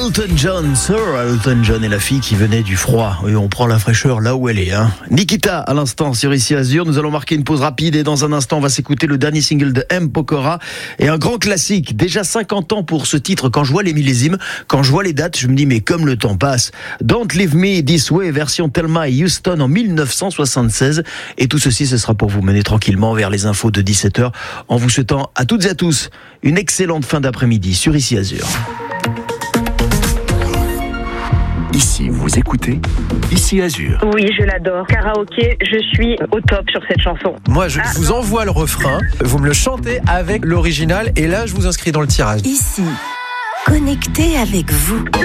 Elton John, Sir Elton John est la fille qui venait du froid. Et on prend la fraîcheur là où elle est. Nikita, à l'instant, sur Ici Azur. Nous allons marquer une pause rapide et dans un instant, on va s'écouter le dernier single de M. Pokora et un grand classique. Déjà 50 ans pour ce titre. Quand je vois les millésimes, quand je vois les dates, je me dis mais comme le temps passe. Don't Leave Me This Way, version Thelma et Houston en 1976. Et tout ceci, ce sera pour vous mener tranquillement vers les infos de 17h en vous souhaitant à toutes et à tous une excellente fin d'après-midi sur Ici Azur. Ici, vous écoutez Ici Azur. Oui, je l'adore. Karaoké, je suis au top sur cette chanson. Moi, je vous envoie le refrain, vous me le chantez avec l'original et là, je vous inscris dans le tirage. Ici, connecté avec vous. Tout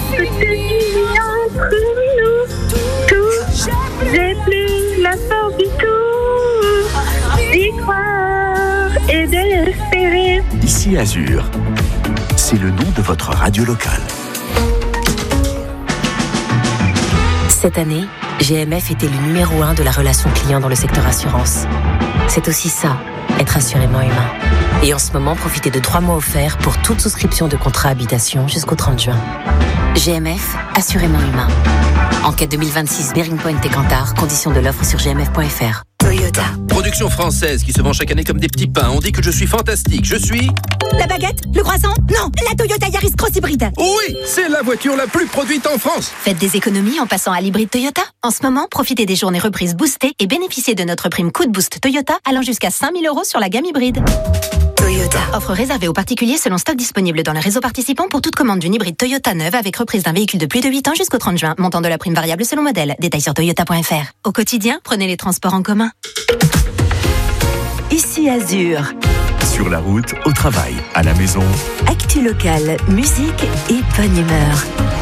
j'ai plus la force du tout. D'y croire et de l'espérer. Ici Azur, c'est le nom de votre radio locale. Cette année, GMF était le numéro 1 de la relation client dans le secteur assurance. C'est aussi ça, être assurément humain. Et en ce moment, profitez de 3 mois offerts pour toute souscription de contrat habitation jusqu'au 30 juin. GMF, assurément humain. Enquête 2026 Bearing Point et Cantar, conditions de l'offre sur gmf.fr. Toyota. Production française qui se vend chaque année comme des petits pains. On dit que je suis fantastique. Je suis... La baguette? Le croissant? Non, la Toyota Yaris Cross Hybride. Oui, c'est la voiture la plus produite en France. Faites des économies en passant à l'hybride Toyota. En ce moment, profitez des journées reprises boostées et bénéficiez de notre prime Coup de Boost Toyota allant jusqu'à 5 000 € sur la gamme hybride. Toyota. Offre réservée aux particuliers selon stock disponible dans le réseau participant pour toute commande d'une hybride Toyota neuve avec reprise d'un véhicule de plus de 8 ans jusqu'au 30 juin. Montant de la prime variable selon modèle. Détails sur toyota.fr. Au quotidien, prenez les transports en commun. Ici Azur. Sur la route, au travail, à la maison. Actu locale, musique et bonne humeur.